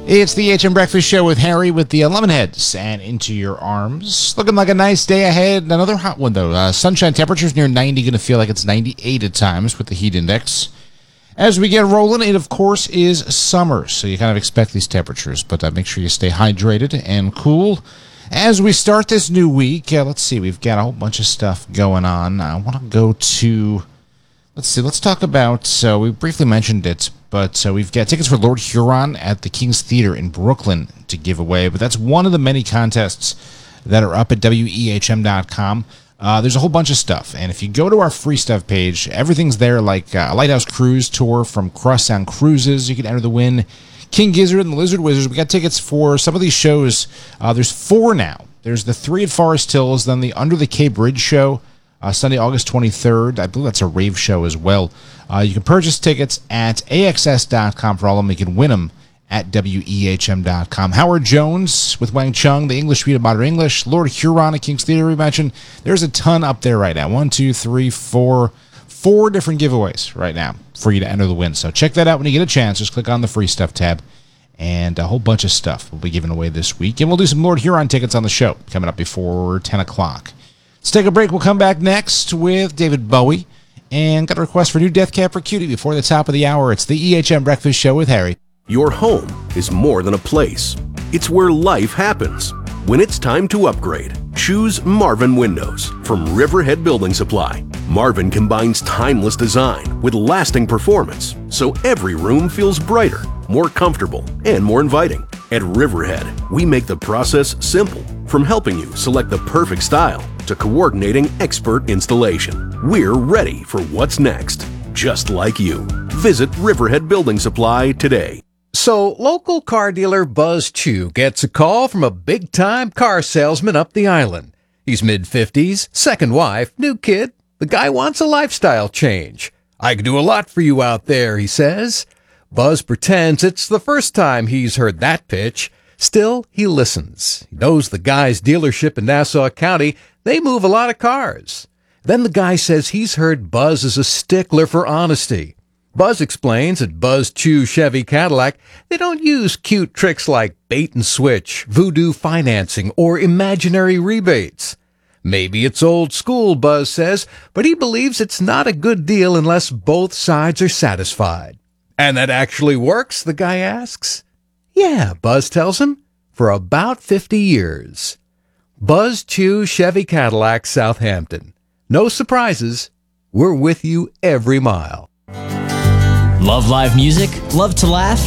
It's the HM Breakfast Show with Harry with the Lemonheads and Into Your Arms. Looking like a nice day ahead. Another hot one, though. Sunshine temperatures near 90, going to feel like it's 98 at times with the heat index. As we get rolling, it, of course, is summer, so you kind of expect these temperatures, but make sure you stay hydrated and cool. As we start this new week, let's see, we've got a whole bunch of stuff going on. I want to go to, let's talk about, we briefly mentioned it, but we've got tickets for Lord Huron at the King's Theater in Brooklyn to give away, but that's one of the many contests that are up at WEHM.com. There's a whole bunch of stuff, and if you go to our free stuff page, everything's there, like a Lighthouse Cruise tour from Crosstown Cruises. You can enter the win. King Gizzard and the Lizard Wizards. We got tickets for some of these shows. There's 4 now. There's the 3 at Forest Hills, then the Under the K Bridge show, Sunday, August 23rd. I believe that's a rave show as well. You can purchase tickets at AXS.com for all of them. You can win them at WEHM.com. Howard Jones with Wang Chung, the English Suite of Modern English, Lord Huron at King's Theater, we mentioned. There's a ton up there right now. 1, 2, 3, 4 different giveaways right now for you to enter the win. So check that out when you get a chance. Just click on the free stuff tab, and a whole bunch of stuff will be given away this week. And we'll do some Lord Huron tickets on the show coming up before 10 o'clock. Let's take a break. We'll come back next with David Bowie. And got a request for new Death Cab for Cutie before the top of the hour. It's the EHM Breakfast Show with Harry. Your home is more than a place. It's where life happens. When it's time to upgrade, choose Marvin Windows from Riverhead Building Supply. Marvin combines timeless design with lasting performance, so every room feels brighter, more comfortable, and more inviting. At Riverhead, we make the process simple, from helping you select the perfect style to coordinating expert installation. We're ready for what's next, just like you. Visit Riverhead Building Supply today. So, local car dealer Buzz Chu gets a call from a big-time car salesman up the island. He's mid-50s, second wife, new kid. The guy wants a lifestyle change. "I can do a lot for you out there," he says. Buzz pretends it's the first time he's heard that pitch. Still, he listens. He knows the guy's dealership in Nassau County. They move a lot of cars. Then the guy says he's heard Buzz is a stickler for honesty. Buzz explains at Buzz Chu Chevy Cadillac, they don't use cute tricks like bait and switch, voodoo financing, or imaginary rebates. Maybe it's old school, Buzz says, but he believes it's not a good deal unless both sides are satisfied. "And that actually works?" the guy asks. "Yeah," Buzz tells him, "for about 50 years. Buzz Chu Chevy Cadillac, Southampton. No surprises. We're with you every mile. Love live music? Love to laugh?